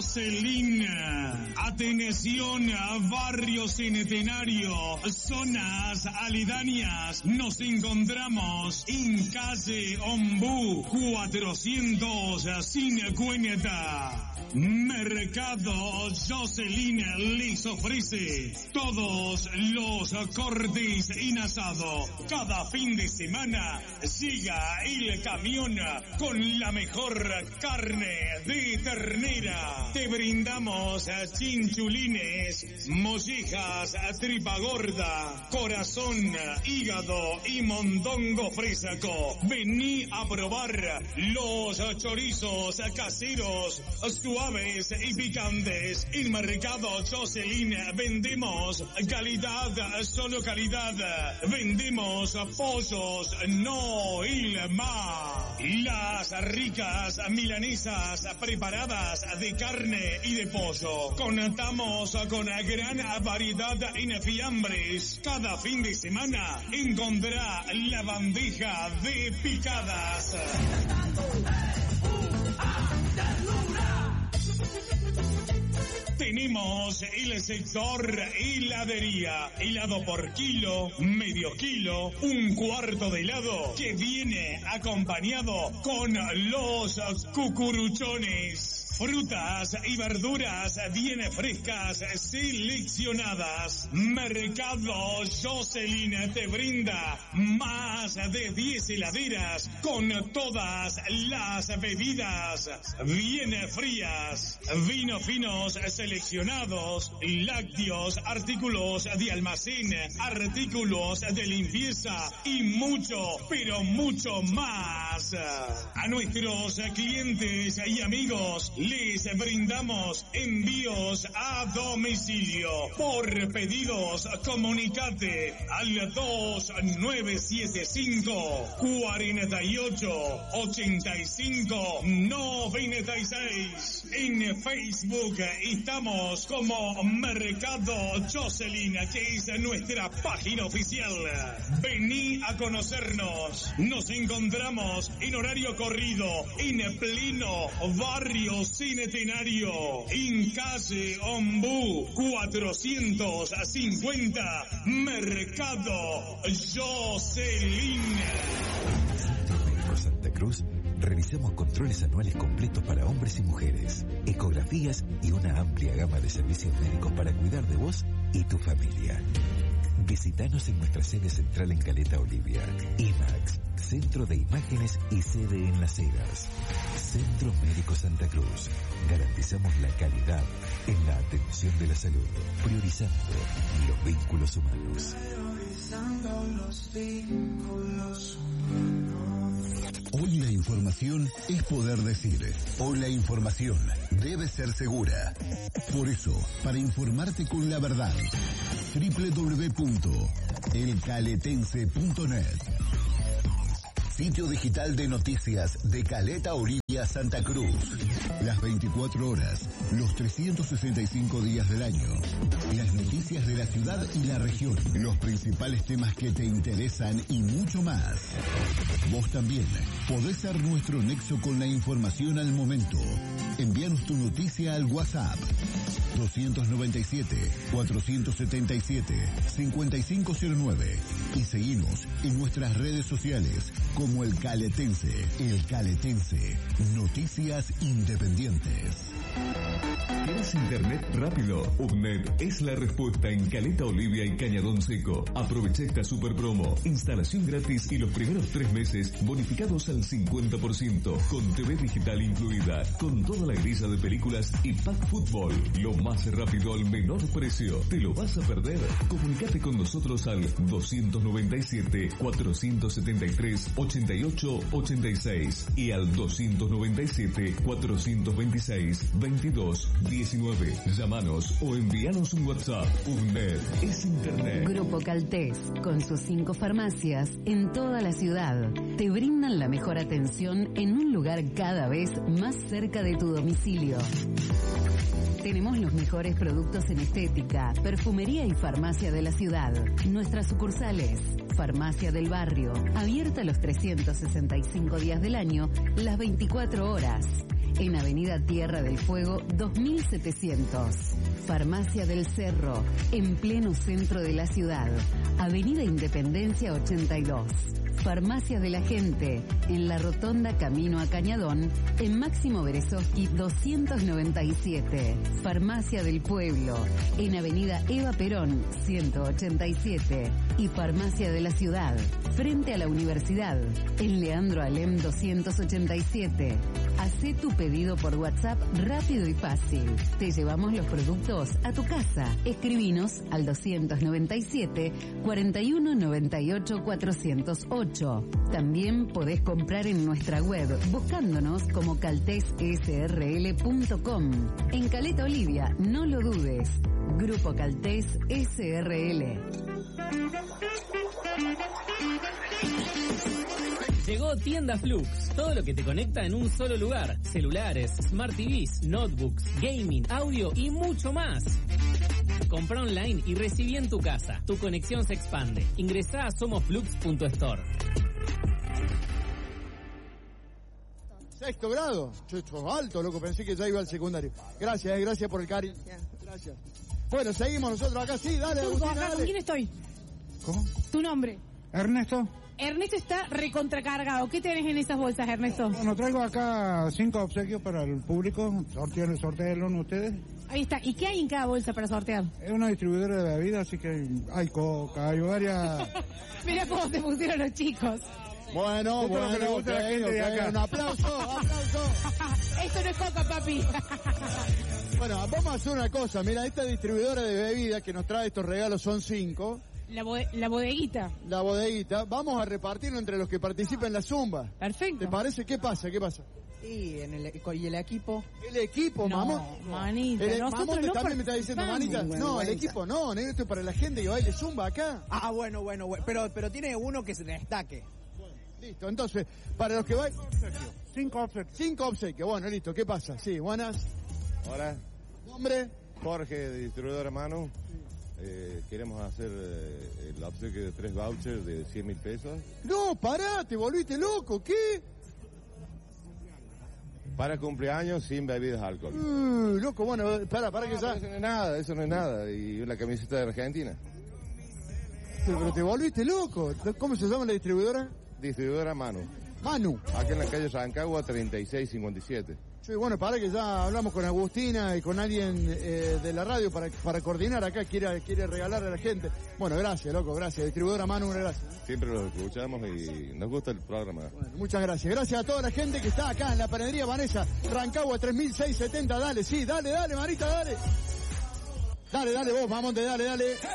Jocelyn. Atención, barrio Centenario, zonas aledañas. Nos encontramos en calle Ombú 450. Mercado Jocelyn les ofrece todos los cortes en asado. Cada fin de semana llega el camión con la mejor carne de ternera. Te brindamos chinchulines, mollejas, tripa gorda, corazón, hígado y mondongo fresco. Vení a probar los chorizos caseros, suaves y picantes. En Mercado Jocelyn vendemos calidad, solo calidad. Vendemos pollos, no Ilma. Las ricas milanesas preparadas de carne y de pollo. Contamos con gran variedad en fiambres. Cada fin de semana encontrará la bandeja de picadas. Tenemos el sector heladería, helado por kilo, medio kilo, un cuarto de helado que viene acompañado con los cucuruchones. Frutas y verduras bien frescas, seleccionadas. Mercado Jocelyn te brinda más de 10 heladeras con todas las bebidas bien frías. Vinos finos seleccionados, lácteos, artículos de almacén, artículos de limpieza y mucho, pero mucho más. A nuestros clientes y amigos les brindamos envíos a domicilio. Por pedidos, comunicate al 2975 48 85 96. En Facebook estamos como Mercado Jocelyn, que es nuestra página oficial. Vení a conocernos. Nos encontramos en horario corrido, en pleno barrio Centenario, en calle Ombú 450, Mercado Jocelyn. Centro Médico Santa Cruz realizamos controles anuales completos para hombres y mujeres, ecografías y una amplia gama de servicios médicos para cuidar de vos y tu familia. Visítanos en nuestra sede central en Caleta Olivia. IMAX, Centro de Imágenes y sede en Las Heras. Centro Médico Santa Cruz. Garantizamos la calidad en la atención de la salud, priorizando los vínculos humanos. Hoy la información es poder decir. Hoy la información debe ser segura. Por eso, para informarte con la verdad, www.elcaletense.net, sitio digital de noticias de Caleta Olivia, Santa Cruz. Las 24 horas, los 365 días del año. Las noticias de la ciudad y la región. Los principales temas que te interesan y mucho más. Vos también podés ser nuestro nexo con la información al momento. Envíanos tu noticia al WhatsApp 297-477-5509 y seguinos en nuestras redes sociales como El Caletense. El Caletense, noticias independientes. ¿Quieres internet rápido? UPNET es la respuesta en Caleta Olivia y Cañadón Seco. Aprovecha esta super promo. Instalación gratis y los primeros 3 meses bonificados al 50%. Con TV digital incluida. Con toda la grilla de películas y pack fútbol. Lo más rápido al menor precio. ¿Te lo vas a perder? Comunicate con nosotros al 297-473-8886 y al 297-426-2219. Llámanos o envíanos un WhatsApp. UNED es Internet. Grupo Caltés, con sus 5 farmacias en toda la ciudad, te brindan la mejor atención en un lugar cada vez más cerca de tu domicilio. Tenemos los mejores productos en estética, perfumería y farmacia de la ciudad. Nuestras sucursales: Farmacia del Barrio, abierta los 365 días del año, las 24 horas. en Avenida Tierra del Fuego 2700. Farmacia del Cerro, en pleno centro de la ciudad, Avenida Independencia 82. Farmacia de la Gente, en la Rotonda Camino a Cañadón, en Máximo Berezovsky 297. Farmacia del Pueblo, en Avenida Eva Perón 187. Y Farmacia de la Ciudad, frente a la Universidad, en Leandro Alem 287. Hacé tu pedido por WhatsApp rápido y fácil. Te llevamos los productos a tu casa. Escribinos al 297 41 98 408. También podés comprar en nuestra web buscándonos como caltessrl.com. En Caleta Olivia, no lo dudes. Grupo Caltés SRL. Llegó Tienda Flux, todo lo que te conecta en un solo lugar. Celulares, Smart TVs, notebooks, gaming, audio y mucho más. Compra online y recibí en tu casa. Tu conexión se expande. Ingresá a somosflux.store. Sexto grado. Yo alto, loco, pensé que ya iba al secundario. Gracias por el cariño. Gracias. Bueno, seguimos nosotros acá. Sí, dale, Agustín, Acá, dale. ¿con quién estoy? ¿Cómo? ¿Tu nombre? Ernesto. Ernesto está recontracargado. ¿Qué tenés en esas bolsas, Ernesto? Bueno, traigo acá 5 obsequios para el público. Sortearlo en ustedes. Ahí está. ¿Y qué hay en cada bolsa para sortear? Es una distribuidora de bebidas, así que hay coca, hay varias... Mira cómo se pusieron los chicos. Bueno, Esto es lo que le gusta a la gente de acá. Un aplauso. Esto no es coca, papi. Bueno, vamos a hacer una cosa. Mira, esta distribuidora de bebidas que nos trae estos regalos son 5. La bodeguita. La bodeguita. Vamos a repartirlo entre los que participan en la Zumba. Perfecto. ¿Te parece? ¿Qué pasa? Y ¿y el equipo? El equipo, No, mamón. manita, nosotros Mamón no también me está diciendo manita. No, el equipo no, negro, esto es para la gente que baile Zumba acá. Ah, bueno. Pero tiene uno que se destaque. Listo, entonces, para los que bailen... 5 obsequios. 5 obsequios. Bueno, listo, ¿qué pasa? Sí, buenas. Hola, ¿Nombre? Jorge, de distribuidora Manu. Queremos hacer el obsequio de 3 vouchers de 100.000 pesos. No, pará, te volviste loco, ¿qué? Para cumpleaños sin bebidas alcohólicas. Loco, bueno, para que ya... Eso no es nada. Y una camiseta de Argentina. Pero te volviste loco. ¿Cómo se llama la distribuidora? Distribuidora Manu. Manu. Acá en la calle Rancagua 3657. Sí, bueno, para que ya hablamos con Agustina y con alguien de la radio para coordinar acá, quiere regalarle a la gente. Bueno, gracias, loco, gracias. Distribuidora Manu, gracias. Siempre los escuchamos y nos gusta el programa. Bueno, muchas gracias. Gracias a toda la gente que está acá en la panadería Vanessa, Rancagua 3670. Dale, sí, dale, Marita, dale. Dale vos, Mamonte, dale.